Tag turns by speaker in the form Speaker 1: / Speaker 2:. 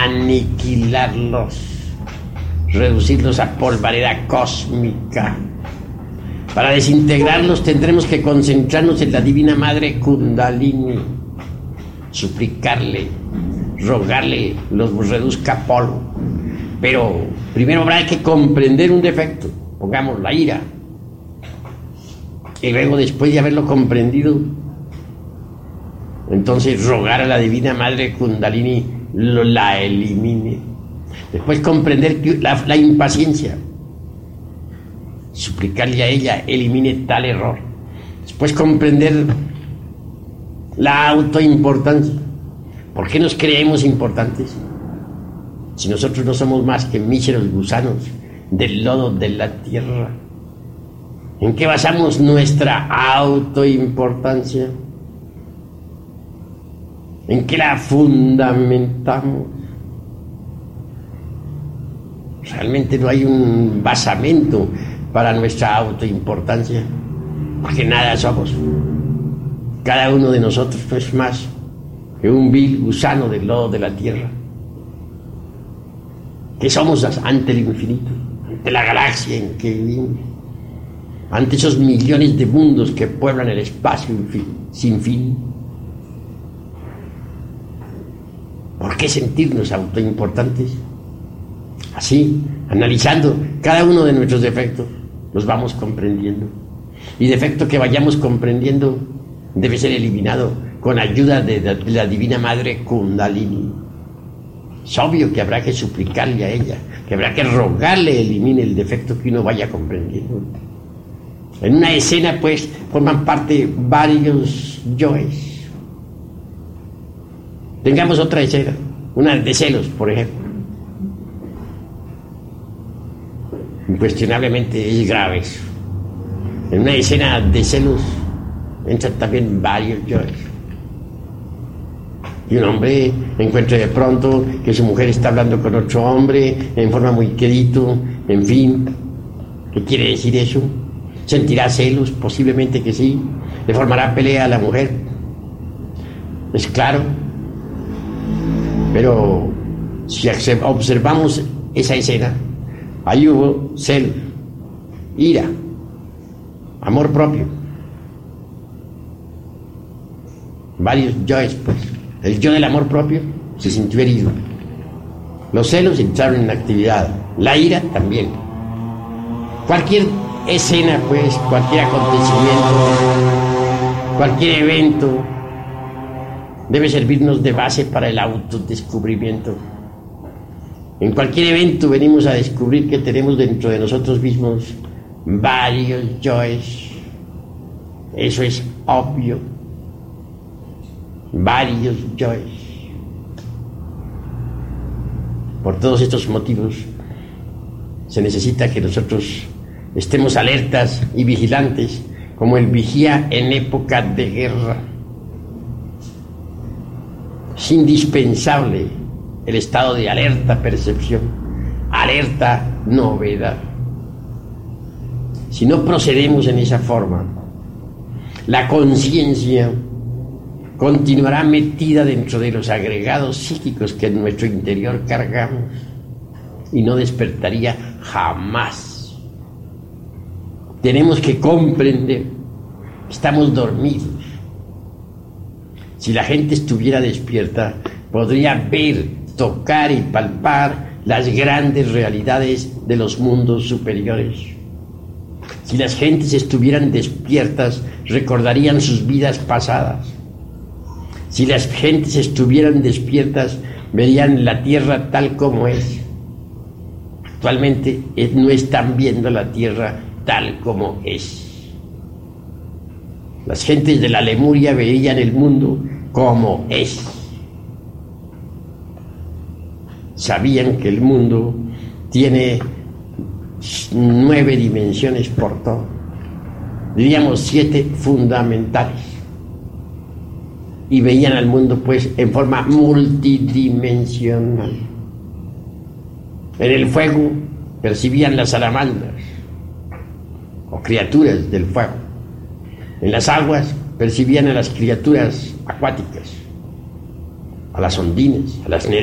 Speaker 1: aniquilarlos, reducirlos a polvareda cósmica. Para desintegrarlos tendremos que concentrarnos en la Divina Madre Kundalini, suplicarle, rogarle los reduzca a polvo. Pero primero habrá que comprender un defecto, pongamos la ira, y luego, después de haberlo comprendido, entonces rogar a la Divina Madre Kundalini la elimine. Después comprender la impaciencia, suplicarle a ella elimine tal error. Después comprender la autoimportancia. ¿Por qué nos creemos importantes si nosotros no somos más que míseros gusanos del lodo de la tierra? ¿En qué basamos nuestra autoimportancia? ¿En qué la fundamentamos? Realmente no hay un basamento para nuestra autoimportancia, porque nada somos. Cada uno de nosotros no es más que un vil gusano del lodo de la tierra. ¿Qué somos ante el infinito? Ante la galaxia en que vivimos, ante esos millones de mundos que pueblan el espacio sin fin. ¿Por qué sentirnos autoimportantes? Así, analizando cada uno de nuestros defectos, los vamos comprendiendo. Y defecto que vayamos comprendiendo debe ser eliminado con ayuda de la Divina Madre Kundalini. Es obvio que habrá que suplicarle a ella, que habrá que rogarle elimine el defecto que uno vaya comprendiendo. En una escena, pues, forman parte varios yoes. Tengamos otra escena, una de celos, por ejemplo. Incuestionablemente es grave eso. En una escena de celos entran también varios yoes. Y un hombre encuentra de pronto que su mujer está hablando con otro hombre en forma muy querido, en fin. ¿Qué quiere decir eso? ¿Sentirá celos? Posiblemente que sí. ¿Le formará pelea a la mujer? Es claro. Pero si observamos esa escena, ahí hubo celos, ira, amor propio. Varios yoes, pues. El yo del amor propio se sintió herido. Los celos entraron en actividad. La ira también. Cualquier escena, pues, cualquier acontecimiento, cualquier evento debe servirnos de base para el autodescubrimiento. En cualquier evento venimos a descubrir que tenemos dentro de nosotros mismos varios yoes. Eso es obvio. Varios yoes. Por todos estos motivos se necesita que nosotros estemos alertas y vigilantes como el vigía en época de guerra. Es indispensable el estado de alerta percepción, alerta novedad. Si no procedemos en esa forma, la conciencia continuará metida dentro de los agregados psíquicos que en nuestro interior cargamos y no despertaría jamás. Tenemos que comprender que estamos dormidos. Si la gente estuviera despierta, podría ver, tocar y palpar las grandes realidades de los mundos superiores. Si las gentes estuvieran despiertas, recordarían sus vidas pasadas. Si las gentes estuvieran despiertas, verían la tierra tal como es. Actualmente no están viendo la tierra tal como es. Las gentes de la Lemuria veían el mundo como es. Sabían que el mundo tiene 9 dimensiones por todo. Diríamos 7 fundamentales. Y veían al mundo pues en forma multidimensional. En el fuego percibían las salamandras o criaturas del fuego. En las aguas percibían a las criaturas acuáticas, a las ondinas, a las nereidas.